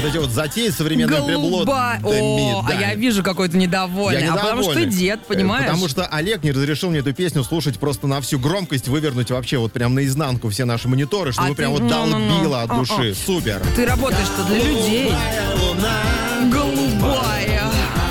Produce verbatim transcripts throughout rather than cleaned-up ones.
Вот эти вот затеи современными Голуба. приблудами. О, да. а я вижу, какой ты недовольный. Я а потому что ты недовольный. дед, понимаешь? Потому что Олег не разрешил мне эту песню слушать просто на всю громкость, вывернуть вообще вот прям наизнанку все наши мониторы, чтобы А прям ты- вот ну-ну-ну. долбило от А-а. души. Супер. Ты работаешь-то для людей. Голубая.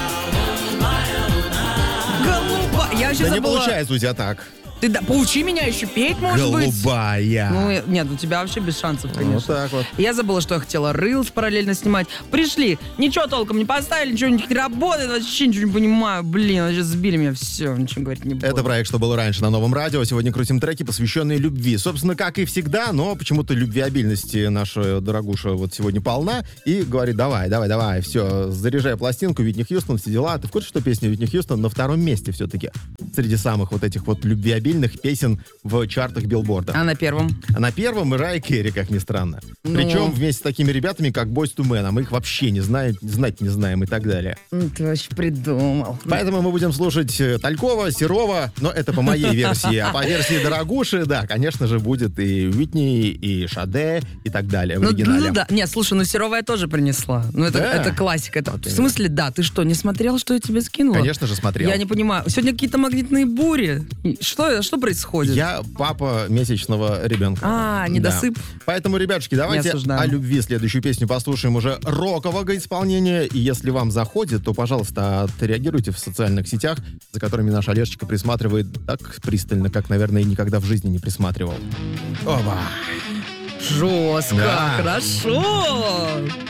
Голубая. Я вообще Да не забыла. получается у тебя так. Ты да, поучи меня еще петь, может быть? Голубая. Ну, э, нет, у тебя вообще без шансов, конечно. Вот так вот. Я забыла, что я хотела рилс параллельно снимать. Пришли, ничего толком не поставили, ничего не работает, вообще ничего не понимаю. Блин, вообще сбили меня, все, ничего говорить не буду. Это проект, что было раньше на Новом радио. Сегодня крутим треки, посвященные любви. Собственно, как и всегда, но почему-то любвеобильности наша дорогуша вот сегодня полна. И говорит, давай, давай, давай, все, заряжай пластинку, Уитни Хьюстон, все дела. Ты в курсе, что песня Уитни Хьюстон на втором месте все-таки среди самых вот этих вот любвеобильных песен в чартах Билборда. А на первом? А на первом Мэрайя Керри, как ни странно. Ну. Причем вместе с такими ребятами, как Boyz two Men, а мы их вообще не знаем, знать не знаем и так далее. Ну, ты вообще придумал. Поэтому мы будем слушать э, Талькова, Серова, но это по моей версии. А по версии Дорогуши, да, конечно же, будет и Уитни, и Шаде, и так далее в Ну, оригинале. ну да. Нет, слушай, ну Серова я тоже принесла. Ну это, Да? это классика. Это, Вот в смысле, да. Ты что, не смотрел, что я тебе скинула? Конечно же, смотрел. Я не понимаю. Сегодня какие-то магнитные бури. Что, что происходит? Я папа месячного ребенка. А, недосып. Да. Поэтому, ребятушки, давайте осуждаю. о любви следующую песню послушаем уже рокового исполнения. И если вам заходит, то, пожалуйста, отреагируйте в социальных сетях, за которыми наш Олежечка присматривает так пристально, как, наверное, и никогда в жизни не присматривал. Оба! Жестко. Да. Хорошо.